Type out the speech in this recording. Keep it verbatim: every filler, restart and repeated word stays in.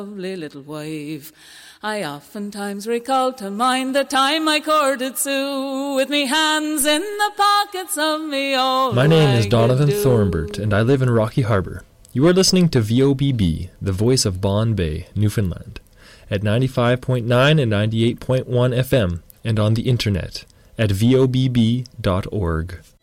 lovely little wife. I oftentimes recall to mind the time I courted Sue, with me hands in the pockets of me old. My name is Donovan Thornbert, and I live in Rocky Harbour. You are listening to V O B B, the voice of Bon Bay, Newfoundland, at ninety-five point nine and ninety-eight point one F M, and on the internet at V O B B dot org.